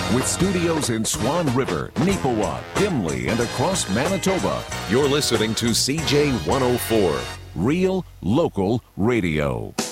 With studios in Swan River, Neepawa, Gimli, and across Manitoba, you're listening to CJ 104, Real Local Radio.